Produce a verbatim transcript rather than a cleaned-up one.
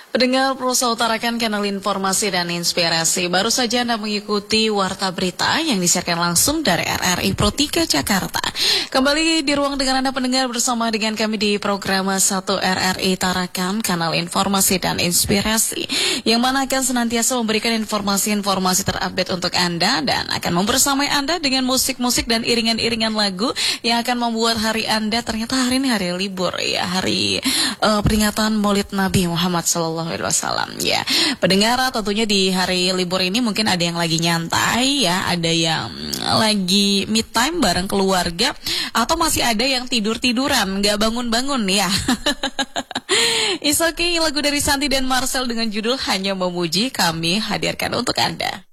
Pendengar Perusahaan utarakan kanal informasi dan inspirasi. Baru saja Anda mengikuti Warta Berita yang disiarkan langsung dari R R I Pro tiga Jakarta. Kembali di ruang dengar Anda pendengar bersama dengan kami di program satu R R I Tarakan, kanal informasi dan inspirasi, yang mana akan senantiasa memberikan informasi-informasi terupdate untuk Anda dan akan membersamai Anda dengan musik-musik dan iringan-iringan lagu yang akan membuat hari Anda, ternyata hari ini hari libur ya, hari uh, peringatan Maulid Nabi Muhammad Sallallahu Alaihi Wasallam ya. Pendengar, tentunya di hari libur ini mungkin ada yang lagi nyantai ya, ada yang lagi me time bareng keluarga, atau masih ada yang tidur-tiduran, gak bangun-bangun ya. It's okay, lagu dari Santi dan Marcel dengan judul Hanya Memuji kami hadirkan untuk Anda.